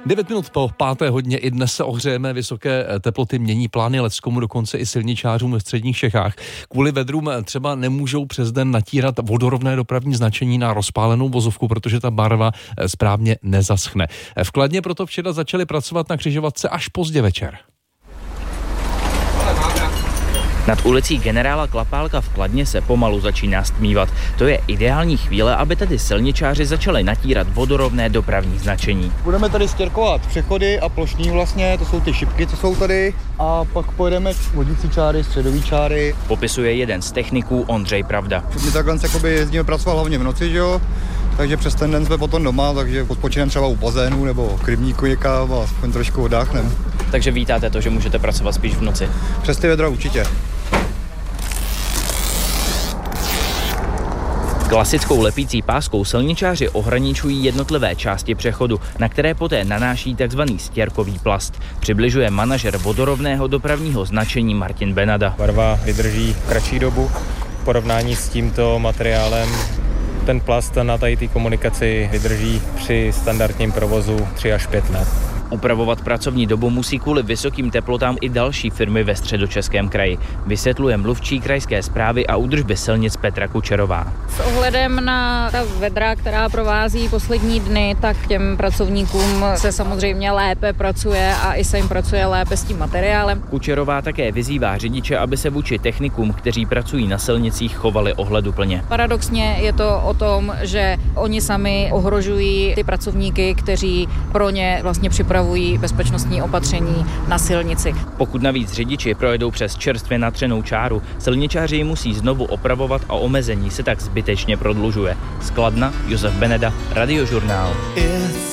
9 minut po 5:00 i dnes se ohřejeme, vysoké teploty mění plány leckomu, dokonce i silničářům ve středních Čechách. Kvůli vedrům třeba nemůžou přes den natírat vodorovné dopravní značení na rozpálenou vozovku, protože ta barva správně nezaschne. V Kladně proto včera začali pracovat na křižovatce až pozdě večer. Nad ulicí generála Klapálka v Kladně se pomalu začíná stmívat. To je ideální chvíle, aby tedy silničáři začali natírat vodorovné dopravní značení. Budeme tady stěrkovat přechody a plošní vlastně, to jsou ty šipky, co jsou tady, a pak pojedeme vodící čáry, středový čáry. Popisuje jeden z techniků Ondřej Pravda. My takhle jezdíme pracovat hlavně v noci, že jo? Takže přes ten den jsme potom doma, takže odpočineme třeba u bazénu nebo k rybníku někam a aspoň trošku oddáchneme. Takže vítáte to, že můžete pracovat spíš v noci? Přes ty vedra určitě. Klasickou lepící páskou silničáři ohraničují jednotlivé části přechodu, na které poté nanáší tzv. Stěrkový plast. Přibližuje manažer vodorovného dopravního značení Martin Benada. Barva vydrží kratší dobu v porovnání s tímto materiálem. Ten plast na té komunikaci vydrží při standardním provozu 3 až 5 let. Upravovat pracovní dobu musí kvůli vysokým teplotám i další firmy ve Středočeském kraji, vysvětluje mluvčí krajské správy a údržby silnic Petra Kučerová. S ohledem na ta vedra, která provází poslední dny, tak těm pracovníkům se samozřejmě lépe pracuje a i se jim pracuje lépe s tím materiálem. Kučerová také vyzývá řidiče, aby se vůči technikům, kteří pracují na silnicích, chovali ohleduplně. Paradoxně je to o tom, že oni sami ohrožují ty pracovníky, kteří pro ně vlastně připravují bezpečnostní opatření na silnici. Pokud navíc řidiči projedou přes čerstvě natřenou čáru, silničáři ji musí znovu opravovat a omezení se tak zbytečně prodlužuje. Z Kladna Josef Beneda, Radiožurnál.